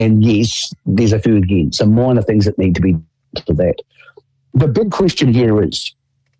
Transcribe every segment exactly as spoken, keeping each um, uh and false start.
and yes, there's a few, again, some minor things that need to be to that. The big question here is,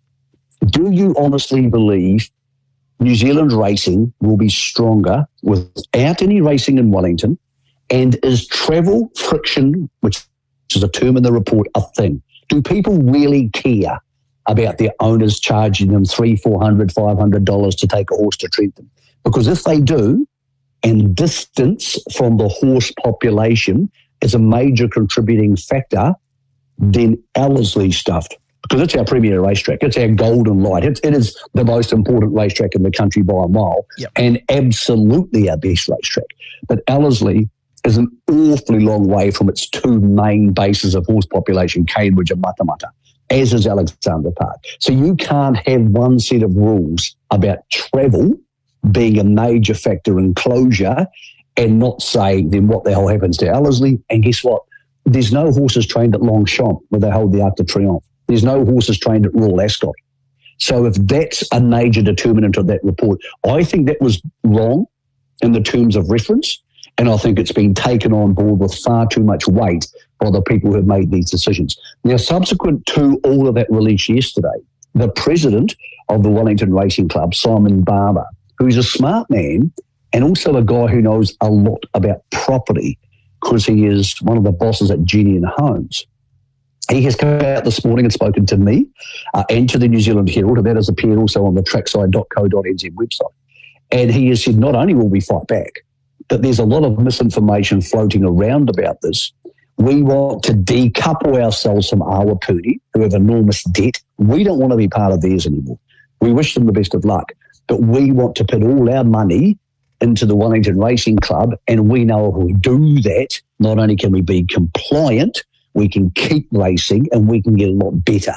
do you honestly believe New Zealand racing will be stronger without any racing in Wellington? And is travel friction, which is a term in the report, a thing? Do people really care about their owners charging them three, four hundred, five hundred dollars to take a horse to Trentham? Because if they do, and distance from the horse population is a major contributing factor, then Ellerslie stuffed. Because it's our premier racetrack. It's our golden light. It, it is the most important racetrack in the country by a mile, yep. and absolutely our best racetrack. But Ellerslie is an awfully long way from its two main bases of horse population, Cambridge and Matamata, as is Alexander Park. So you can't have one set of rules about travel being a major factor in closure and not say, then what the hell happens to Ellerslie? And guess what? There's no horses trained at Longchamp where they hold the Arc de Triomphe. There's no horses trained at Royal Ascot. So if that's a major determinant of that report, I think that was wrong in the terms of reference, and I think it's been taken on board with far too much weight by the people who have made these decisions. Now, subsequent to all of that release yesterday, the president of the Wellington Racing Club, Simon Barber, who's a smart man and also a guy who knows a lot about property because he is one of the bosses at Genian Homes, he has come out this morning and spoken to me uh, and to the New Zealand Herald, and that has appeared also on the trackside dot co dot n z website. And he has said not only will we fight back, but there's a lot of misinformation floating around about this. We want to decouple ourselves from Awapuni, who have enormous debt. We don't want to be part of theirs anymore. We wish them the best of luck, but we want to put all our money into the Wellington Racing Club, and we know if we do that, not only can we be compliant, we can keep racing and we can get a lot better.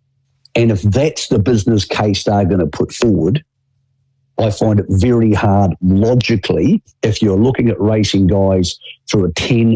And if that's the business case they're going to put forward, I find it very hard logically, if you're looking at racing guys through a ten,